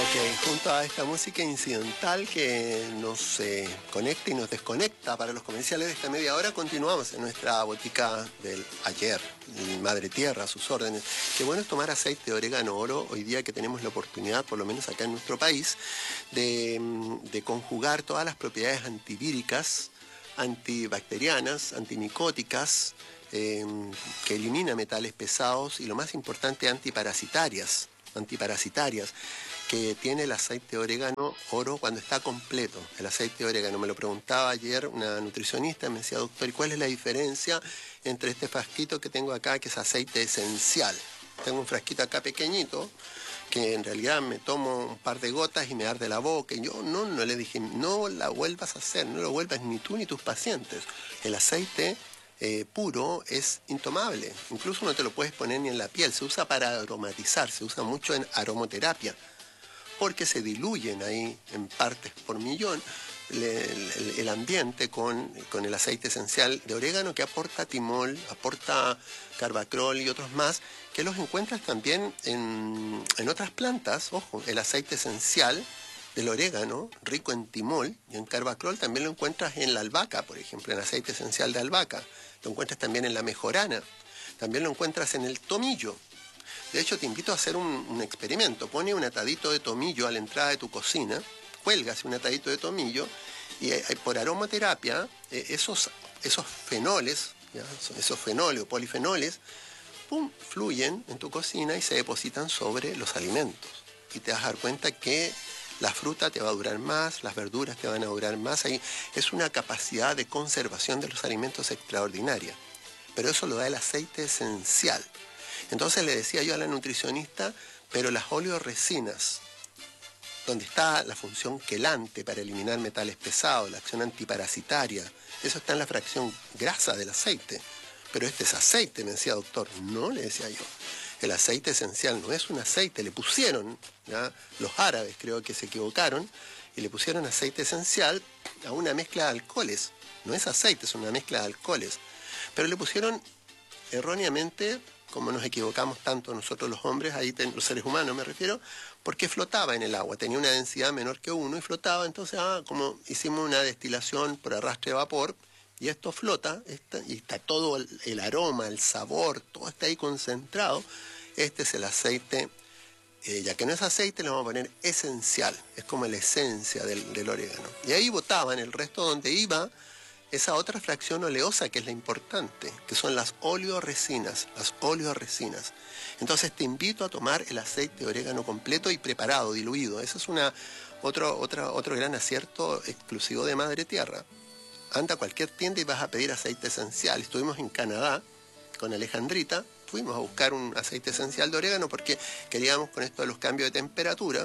Ok, junto a esta música incidental que nos conecta y nos desconecta para los comerciales de esta media hora, continuamos en nuestra botica del ayer, Madre Tierra, a sus órdenes. Qué bueno es tomar aceite de orégano oro hoy día que tenemos la oportunidad, por lo menos acá en nuestro país, de conjugar todas las propiedades antivíricas, antibacterianas, antimicóticas, que elimina metales pesados y lo más importante, antiparasitarias que tiene el aceite de orégano oro cuando está completo. El aceite de orégano, me lo preguntaba ayer una nutricionista, me decía, doctor, ¿y cuál es la diferencia entre este frasquito que tengo acá, que es aceite esencial? Tengo un frasquito acá pequeñito, que en realidad me tomo un par de gotas y me arde la boca. Y yo no le dije, no la vuelvas a hacer, no lo vuelvas ni tú ni tus pacientes. El aceite puro es intomable, incluso no te lo puedes poner ni en la piel, se usa para aromatizar, se usa mucho en aromoterapia, porque se diluyen ahí en partes por millón el ambiente con el aceite esencial de orégano que aporta timol, aporta carbacrol y otros más, que los encuentras también en otras plantas. Ojo, el aceite esencial del orégano, rico en timol y en carbacrol, también lo encuentras en la albahaca, por ejemplo, en el aceite esencial de albahaca. Lo encuentras también en la mejorana, también lo encuentras en el tomillo. De hecho, te invito a hacer un experimento. Pone un atadito de tomillo a la entrada de tu cocina, cuelgas un atadito de tomillo y por aromaterapia esos fenoles, ¿ya? Esos fenoles o polifenoles, ¡pum!, fluyen en tu cocina y se depositan sobre los alimentos. Y te vas a dar cuenta que la fruta te va a durar más, las verduras te van a durar más. Ahí es una capacidad de conservación de los alimentos extraordinaria. Pero eso lo da el aceite esencial. Entonces le decía yo a la nutricionista, pero las oleoresinas, donde está la función quelante para eliminar metales pesados, la acción antiparasitaria, eso está en la fracción grasa del aceite. Pero este es aceite, me decía, doctor. No, le decía yo. El aceite esencial no es un aceite, le pusieron, ¿ya? Los árabes creo que se equivocaron, y le pusieron aceite esencial a una mezcla de alcoholes. No es aceite, es una mezcla de alcoholes. Pero le pusieron erróneamente, como nos equivocamos tanto nosotros los hombres, ahí los seres humanos me refiero, porque flotaba en el agua, tenía una densidad menor que 1 y flotaba, entonces como hicimos una destilación por arrastre de vapor, y esto flota, y está todo el aroma, el sabor, todo está ahí concentrado. Este es el aceite, ya que no es aceite, le vamos a poner esencial, es como la esencia del orégano. Y ahí botaban el resto donde iba esa otra fracción oleosa que es la importante, que son las oleoresinas, Entonces te invito a tomar el aceite de orégano completo y preparado, diluido. Ese es otro gran acierto exclusivo de Madre Tierra. Anda a cualquier tienda y vas a pedir aceite esencial. Estuvimos en Canadá con Alejandrita, fuimos a buscar un aceite esencial de orégano porque queríamos, con esto de los cambios de temperatura,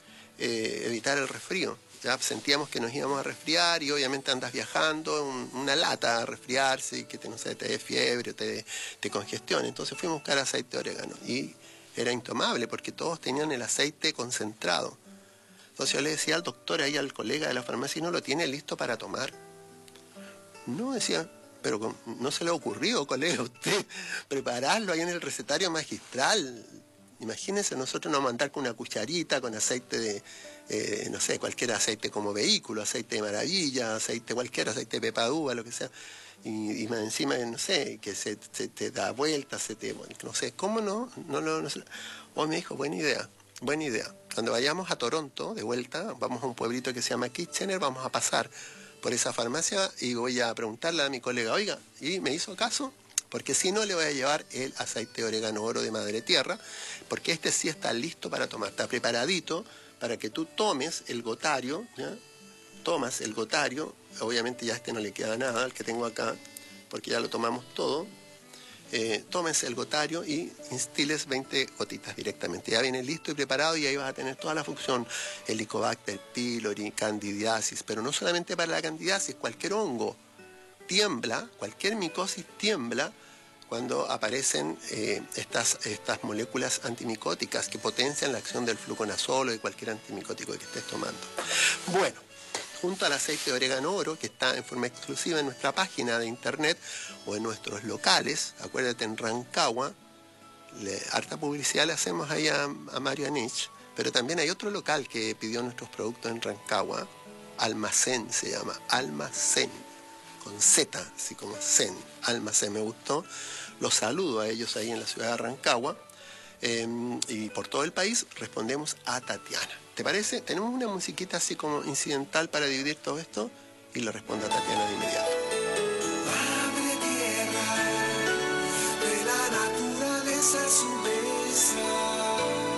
evitar el resfrío. Ya sentíamos que nos íbamos a resfriar y obviamente andas viajando, una lata a resfriarse y que te dé fiebre, te congestione. Entonces fuimos a buscar aceite de orégano y era intomable porque todos tenían el aceite concentrado. Entonces yo le decía al doctor, ahí al colega de la farmacia, ¿no lo tiene listo para tomar? No, decía, pero no se le ha ocurrido, colega, usted prepararlo ahí en el recetario magistral. Imagínense, nosotros nos vamos a andar con una cucharita, con aceite de, no sé, cualquier aceite como vehículo, aceite de maravilla, cualquier aceite de pepa de uva, lo que sea. Y más encima, no sé, que se te da vuelta, no sé, ¿cómo no? No sé. Oh, me dijo, buena idea. Cuando vayamos a Toronto, de vuelta, vamos a un pueblito que se llama Kitchener, vamos a pasar por esa farmacia y voy a preguntarle a mi colega, oiga, ¿y me hizo caso? Porque si no, le voy a llevar el aceite de orégano oro de Madre Tierra, porque este sí está listo para tomar, está preparadito para que tú tomes el gotario, ¿ya? Tomas el gotario, obviamente ya no le queda nada, al que tengo acá, porque ya lo tomamos todo. Tomes el gotario y instiles 20 gotitas directamente. Ya viene listo y preparado y ahí vas a tener toda la función, Helicobacter pylori, candidiasis, pero no solamente para la candidiasis, cualquier hongo tiembla, cualquier micosis tiembla cuando aparecen estas moléculas antimicóticas que potencian la acción del fluconazol o de cualquier antimicótico que estés tomando. Bueno, junto al aceite de orégano oro, que está en forma exclusiva en nuestra página de internet o en nuestros locales, acuérdate, en Rancagua, harta publicidad le hacemos ahí a Mario Anich, Pero también hay otro local que pidió nuestros productos en Rancagua, Almacén se llama, Almacén, con Z, así como Zen, Almacén, me gustó. Los saludo a ellos ahí en la ciudad de Rancagua. Y por todo el país respondemos a Tatiana. ¿Te parece? Tenemos una musiquita así como incidental para dividir todo esto y le respondo a Tatiana de inmediato. Madre tierra, de la naturaleza su mesa.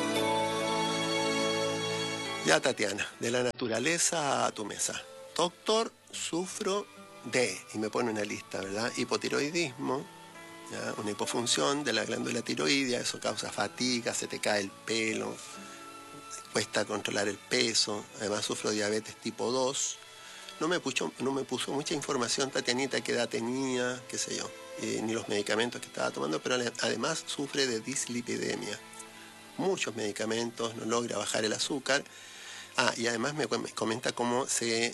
Ya, Tatiana, de la naturaleza a tu mesa. Doctor, sufro de, y me pone una lista, ¿verdad? Hipotiroidismo, ¿ya? Una hipofunción de la glándula tiroidea, eso causa fatiga, se te cae el pelo, cuesta controlar el peso, además sufro diabetes tipo 2. No me puso mucha información, Tatianita, qué edad tenía, qué sé yo, ni los medicamentos que estaba tomando, pero además sufre de dislipidemia. Muchos medicamentos, no logra bajar el azúcar. Y además me comenta cómo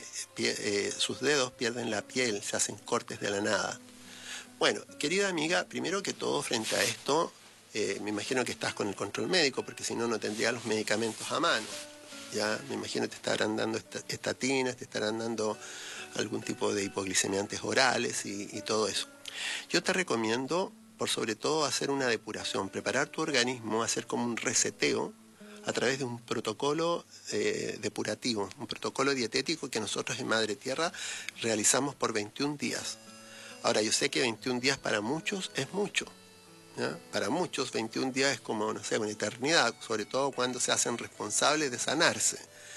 sus dedos pierden la piel, se hacen cortes de la nada. Bueno, querida amiga, primero que todo, frente a esto, me imagino que estás con el control médico, porque si no, no tendría los medicamentos a mano. Ya, me imagino que te estarán dando estatinas, te estarán dando algún tipo de hipoglicemiantes orales y todo eso. Yo te recomiendo, por sobre todo, hacer una depuración, preparar tu organismo, hacer como un reseteo, a través de un protocolo depurativo, un protocolo dietético que nosotros en Madre Tierra realizamos por 21 días. Ahora, yo sé que 21 días para muchos es mucho, ¿ya? Para muchos 21 días es como, no sé, una eternidad, sobre todo cuando se hacen responsables de sanarse.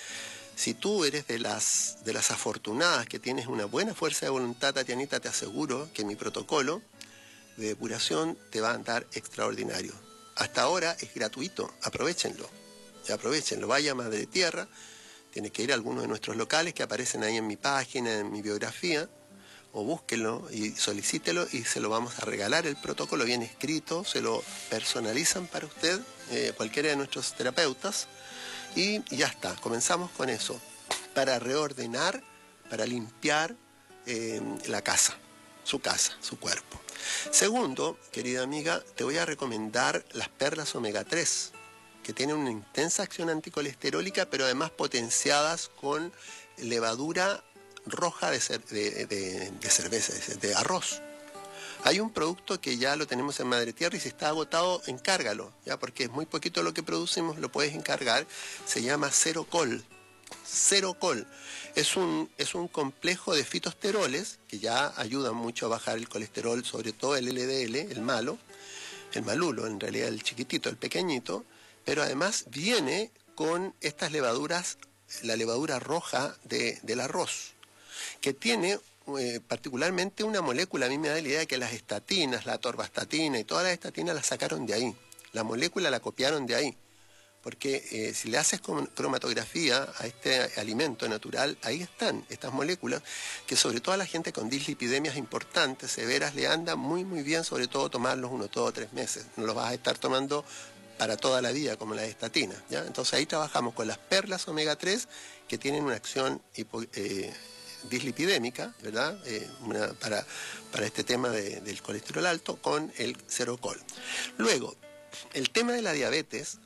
Si tú eres de las afortunadas que tienes una buena fuerza de voluntad, Tatianita, te aseguro que mi protocolo de depuración te va a andar extraordinario. Hasta ahora es gratuito, aprovechenlo. Aprovechenlo, vaya a Madre Tierra, tiene que ir a alguno de nuestros locales que aparecen ahí en mi página, en mi biografía, o búsquenlo y solicítelo y se lo vamos a regalar. El protocolo viene escrito, se lo personalizan para usted, cualquiera de nuestros terapeutas, y ya está, comenzamos con eso, para reordenar, para limpiar la casa, su cuerpo. Segundo, querida amiga, te voy a recomendar las perlas omega 3, que tienen una intensa acción anticolesterólica, pero además potenciadas con levadura roja de cerveza, de arroz. Hay un producto que ya lo tenemos en Madre Tierra y si está agotado, encárgalo, ¿ya? Porque es muy poquito lo que producimos, lo puedes encargar. Se llama Cerocol. Cerocol. Es un complejo de fitosteroles que ya ayudan mucho a bajar el colesterol, sobre todo el LDL, el malulo, en realidad el chiquitito, el pequeñito, pero además viene con estas levaduras, la levadura roja del arroz, que tiene particularmente una molécula. A mí me da la idea de que las estatinas, la atorvastatina y todas las estatinas las sacaron de ahí. La molécula la copiaron de ahí. Porque si le haces cromatografía a este alimento natural, ahí están estas moléculas que sobre todo a la gente con dislipidemias importantes, severas, le anda muy bien, sobre todo tomarlos 1, 2 o 3 meses. No los vas a estar tomando para toda la vida como las estatinas, ¿ya? Entonces ahí trabajamos con las perlas omega 3 que tienen una acción dislipidémica, ¿verdad? Para este tema del colesterol alto con el Cerocol. Luego, el tema de la diabetes.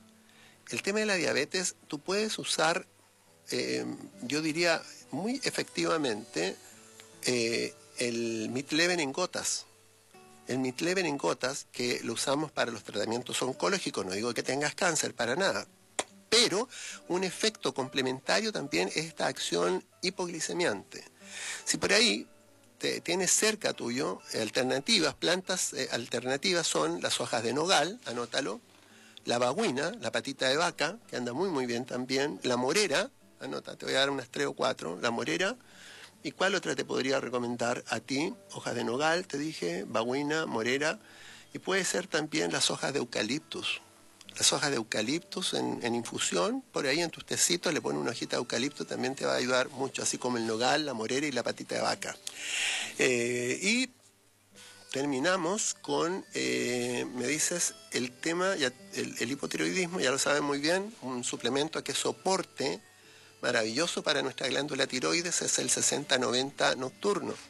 Tú puedes usar, yo diría muy efectivamente, el Midlevin en gotas. El Midlevin en gotas, que lo usamos para los tratamientos oncológicos, no digo que tengas cáncer, para nada. Pero un efecto complementario también es esta acción hipoglicemiante. Si por ahí tienes cerca tuyo alternativas, plantas alternativas son las hojas de nogal, anótalo, la baguina, la patita de vaca, que anda muy bien también, la morera, anota, te voy a dar unas 3 o 4, la morera. ¿Y cuál otra te podría recomendar a ti? Hojas de nogal, te dije, baguina, morera, y puede ser también las hojas de eucaliptus. Las hojas de eucaliptus en infusión, por ahí en tus tecitos le pones una hojita de eucalipto, también te va a ayudar mucho, así como el nogal, la morera y la patita de vaca. Y terminamos con, me dices, el tema, el hipotiroidismo, ya lo saben muy bien, un suplemento que soporte maravilloso para nuestra glándula tiroides es el 60-90 nocturno.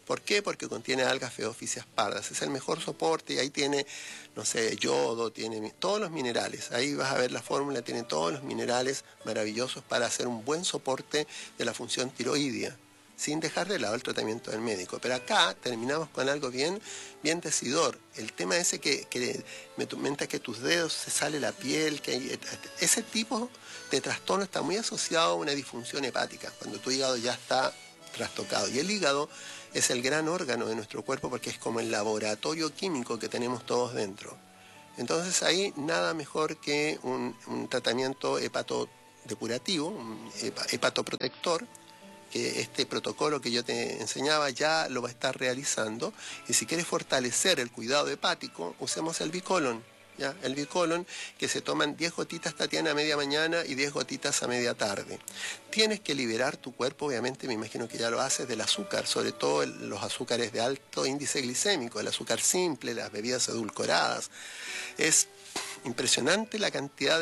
¿Por qué? Porque contiene algas feoficias pardas. Es el mejor soporte y ahí tiene, no sé, yodo, tiene todos los minerales. Ahí vas a ver la fórmula, tiene todos los minerales maravillosos para hacer un buen soporte de la función tiroidea, sin dejar de lado el tratamiento del médico. Pero acá terminamos con algo bien decidor. El tema ese que me comenta que tus dedos se sale la piel, que ese tipo de trastorno está muy asociado a una disfunción hepática, cuando tu hígado ya está trastocado. Y el hígado es el gran órgano de nuestro cuerpo porque es como el laboratorio químico que tenemos todos dentro. Entonces ahí nada mejor que un tratamiento hepatodepurativo, un hepatoprotector, que este protocolo que yo te enseñaba ya lo va a estar realizando. Y si quieres fortalecer el cuidado hepático, usemos el Bicolon. ¿Ya? El Bicolon, que se toman 10 gotitas, Tatiana, a media mañana y 10 gotitas a media tarde. Tienes que liberar tu cuerpo, obviamente, me imagino que ya lo haces, del azúcar, sobre todo los azúcares de alto índice glicémico, el azúcar simple, las bebidas edulcoradas. Es impresionante la cantidad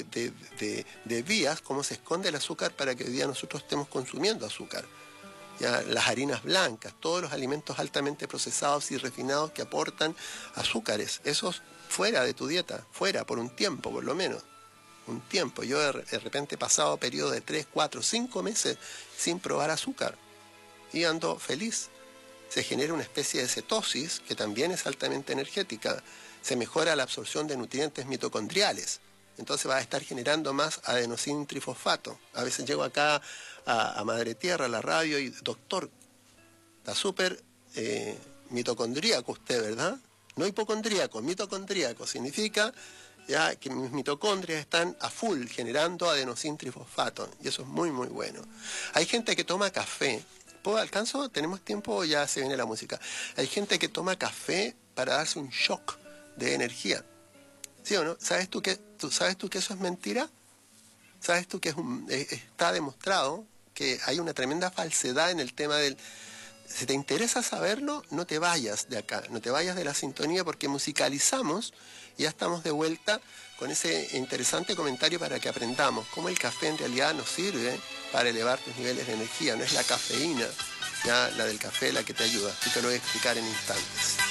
de vías, cómo se esconde el azúcar para que hoy día nosotros estemos consumiendo azúcar. Ya, las harinas blancas, todos los alimentos altamente procesados y refinados que aportan azúcares, esos fuera de tu dieta, fuera por un tiempo por lo menos, un tiempo. Yo de repente he pasado periodos de 3, 4, 5 meses sin probar azúcar y ando feliz. Se genera una especie de cetosis que también es altamente energética, se mejora la absorción de nutrientes mitocondriales. Entonces vas a estar generando más adenosín trifosfato. A veces llego acá a Madre Tierra, a la radio, y doctor, está súper mitocondríaco usted, ¿verdad? No hipocondríaco, mitocondríaco. Significa ya que mis mitocondrias están a full generando adenosín trifosfato. Y eso es muy, muy bueno. Hay gente que toma café. ¿Puedo alcanzo? ¿Tenemos tiempo o ya se viene la música? Hay gente que toma café para darse un shock de energía. ¿Sí o no? ¿Sabes tú que eso es mentira? ¿Sabes tú que está demostrado que hay una tremenda falsedad en el tema del... Si te interesa saberlo, no te vayas de acá, no te vayas de la sintonía, porque musicalizamos y ya estamos de vuelta con ese interesante comentario para que aprendamos cómo el café en realidad nos sirve para elevar tus niveles de energía. No es la cafeína, ya la del café, la que te ayuda. Y te lo voy a explicar en instantes.